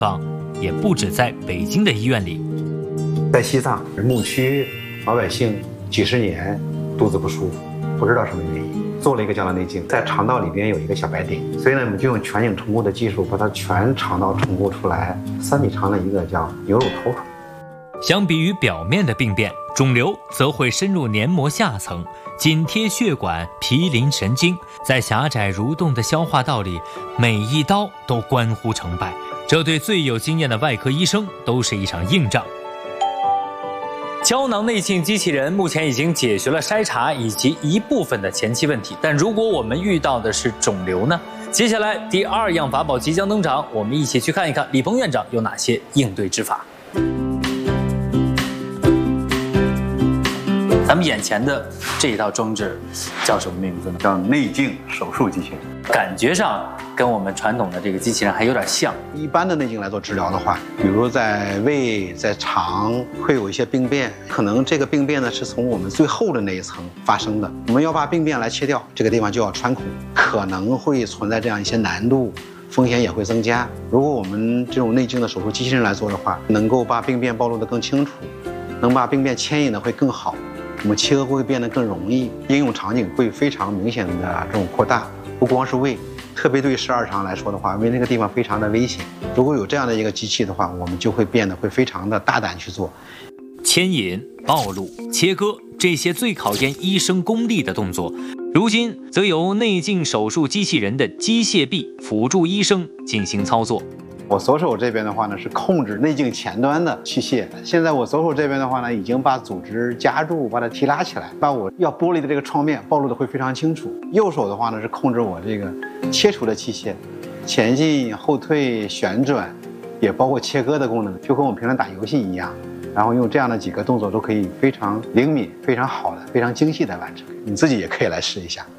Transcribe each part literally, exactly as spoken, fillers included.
方也不止在北京的医院里。 在西藏牧区，老百姓几十年肚子不舒服，不知道什么原因，做了一个胶囊内镜，在肠道里边有一个小白点，所以呢，我们就用全景重构的技术把它全肠道重构出来，三米长的一个叫牛乳头肿。 相比于表面的病变，肿瘤则会深入黏膜下层，紧贴血管、毗邻神经，在狭窄蠕动的消化道里，每一刀都关乎成败。这对最有经验的外科医生都是一场硬仗。胶囊内镜机器人目前已经解决了筛查以及一部分的前期问题，但如果我们遇到的是肿瘤呢？接下来第二样法宝即将登场，我们一起去看一看李鹏院长有哪些应对之法。咱们眼前的这一套装置叫什么名字呢？ 叫内镜手术机器人。 感觉上跟我们传统的这个机器人还有点像。 一般的内镜来做治疗的话，比如在胃、在肠会有一些病变，可能这个病变呢是从我们最后的那一层发生的。我们要把病变来切掉，这个地方就要穿孔，可能会存在这样一些难度。风险也会增加。如果我们这种内镜的手术机器人来做的话，能够把病变暴露得更清楚，能把病变牵引的会更好。我们切割会变得更容易，应用场景会非常明显的这种扩大，不光是胃，特别对十二肠来说的话，因为那个地方非常的危险。如果有这样的一个机器的话，我们就会变得会非常的大胆去做。 牵引、暴露、切割这些最考验医生功力的动作，如今则由内镜手术机器人的机械臂辅助医生进行操作。 我左手这边的话呢是控制内镜前端的器械，现在我左手这边的话呢已经把组织夹住，把它提拉起来，把我要剥离的这个创面暴露的会非常清楚。右手的话呢是控制我这个切除的器械，前进、后退、旋转，也包括切割的功能，就和我们平常打游戏一样。然后用这样的几个动作都可以非常灵敏、非常好的、非常精细的完成。你自己也可以来试一下。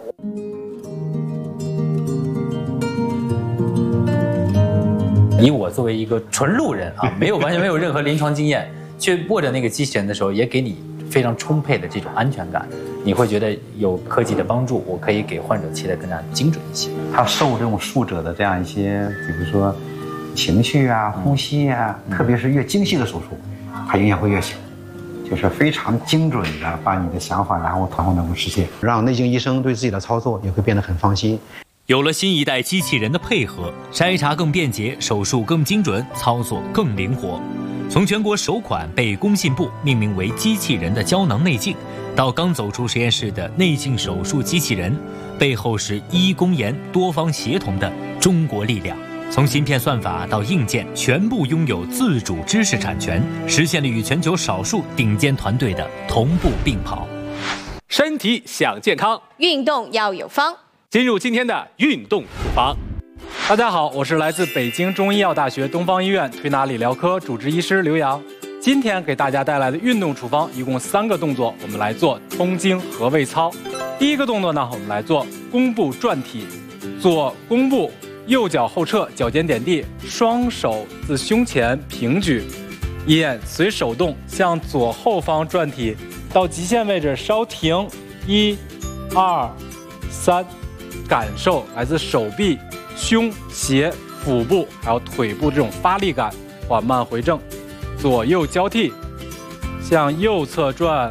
以我作为一个纯路人啊，没有完全没有任何临床经验，去握着那个机器人的时候，也给你非常充沛的这种安全感。你会觉得有科技的帮助，我可以给患者切得更加精准一些。 他受这种术者的这样一些，比如说情绪啊、呼吸啊，嗯、特别是越精细的手术，它影响会越小。就是非常精准的把你的想法，然后然后能够实现，让内镜医生对自己的操作也会变得很放心。 有了新一代机器人的配合，筛查更便捷，手术更精准，操作更灵活。从全国首款被工信部命名为机器人的胶囊内镜，到刚走出实验室的内镜手术机器人，背后是医工研多方协同的中国力量。从芯片算法到硬件，全部拥有自主知识产权，实现了与全球少数顶尖团队的同步并跑。 身体想健康， 运动要有方。 进入今天的运动处方。大家好，我是来自北京中医药大学东方医院推拿理疗科主治医师刘洋。今天给大家带来的运动处方一共三个动作，我们来做通经和胃操。第一个动作呢，我们来做弓步转体，左弓步，右脚后撤，脚尖点地，双手自胸前平举，眼随手动向左后方转体，到极限位置稍停，一、二、三。感受来自手臂、胸、胁、腹部还有腿部这种发力感，缓慢回正，左右交替，向右侧转，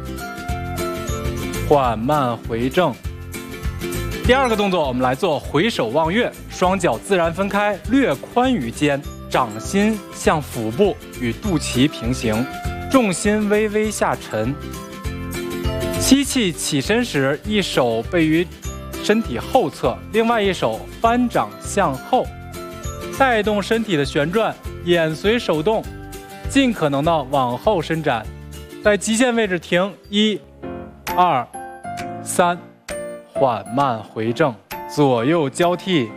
缓慢回正。第二个动作，我们来做回首望月，双脚自然分开，略宽于肩，掌心向腹部与肚脐平行，重心微微下沉。吸气起身时，一手背于身体后侧，另外一手翻掌向后，带动身体的旋转，眼随手动，尽可能的往后伸展，在极限位置停，一、二、三，缓慢回正，左右交替，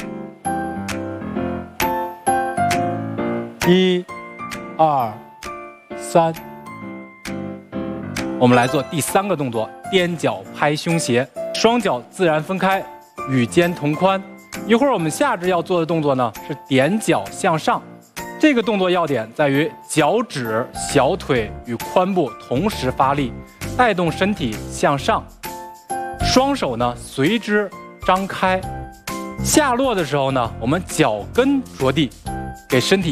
一、二、三。我们来做第三个动作，踮脚拍胸胁，双脚自然分开，与肩同宽。一会儿我们下肢要做的动作呢是踮脚向上，这个动作要点在于脚趾、小腿与髋部同时发力，带动身体向上，双手呢随之张开。下落的时候呢，我们脚跟着地，给身体